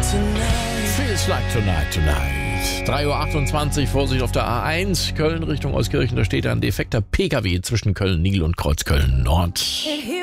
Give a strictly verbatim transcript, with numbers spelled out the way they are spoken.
Feels like tonight, tonight. drei Uhr achtundzwanzig, Vorsicht auf der A eins, Köln Richtung Euskirchen, da steht ein defekter P K W zwischen Köln-Nil und Kreuzköln-Nord.